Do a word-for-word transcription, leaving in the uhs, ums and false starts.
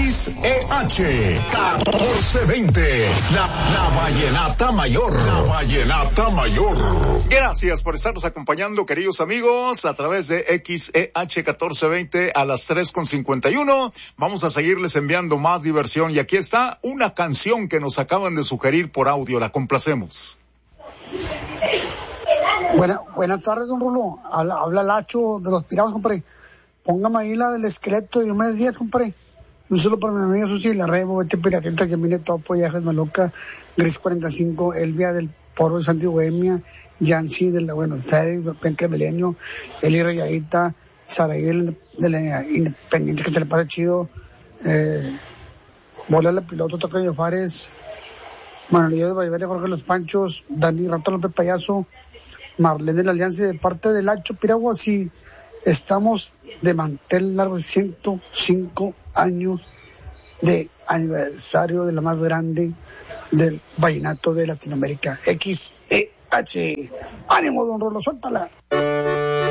X E H catorce veinte, la, la Vallenata Mayor, la Vallenata Mayor. Gracias por estarnos acompañando, queridos amigos, a través de X E H catorce veinte a las tres con cincuenta y uno. Vamos a seguirles enviando más diversión y aquí está una canción que nos acaban de sugerir por audio, la complacemos. Buena, buenas tardes, don Rulo. Habla, habla Lacho de los Pirados, compadre. Póngame ahí la del esqueleto de Diomedes Díaz, compadre. Un solo para mi amiga Susi, la Rebo, este piratita que viene Topo, Yajes Maloca, Gris cuarenta y cinco, Elvia del Poro de Santa Bohemia, Yancy de la Buenos Aires, Penca Milenio, Eli Rayadita, Saraí de la Independiente, que se le pasa chido, eh, Bola la Piloto, Tocayo Fares, Manuelillo de Valverde, Jorge Los Panchos, Dani Rato López Payaso, Marlene de la Alianza, de parte del Lacho Piragua. Sí, estamos de mantel largo, ciento cinco años de aniversario de la más grande del vallenato de Latinoamérica, X E H. ¡Ánimo, don Rolo, suéltala!